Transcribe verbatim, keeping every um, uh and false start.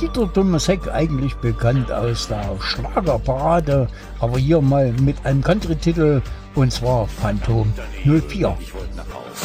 Dieter Thomas Heck, eigentlich bekannt aus der Schlagerparade, aber hier mal mit einem Country-Titel, und zwar Phantom null vier.